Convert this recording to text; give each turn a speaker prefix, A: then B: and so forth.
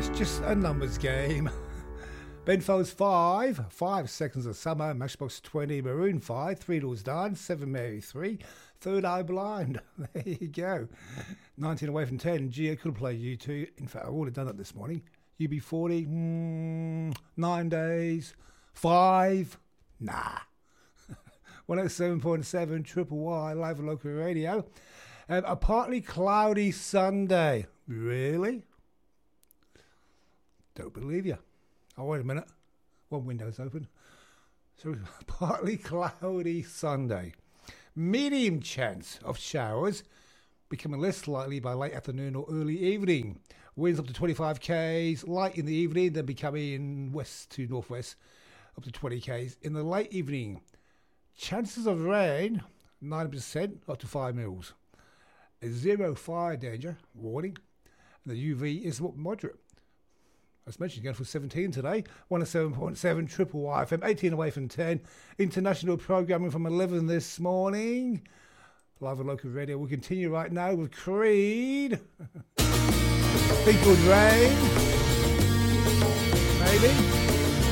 A: it's just a numbers game. Ben Folds 5 Seconds of Summer, Matchbox 20, Maroon 5, Three Doors Down, 7 Mary 3, Third Eye Blind. There you go. 19 away from 10. Gee, I could have played U2. In fact, I would have done it this morning. UB40, 9 days. 5, nah. 107.7 Triple Y, live on local radio. A partly cloudy Sunday. Really? Don't believe you. Oh, wait a minute. One window's open. So, partly cloudy Sunday. Medium chance of showers, becoming less likely by late afternoon or early evening. Winds up to 25 k's, light in the evening, then becoming west to northwest, up to 20 k's in the late evening. Chances of rain, 90%, up to 5 mils. A 0 fire danger warning, and the UV is moderate. As mentioned, going for 17 today. 107.7 Triple Y FM, 18 away from 10. International programming from 11 this morning. Live on local radio. We'll continue right now with Creed. Think Good Rain. Maybe.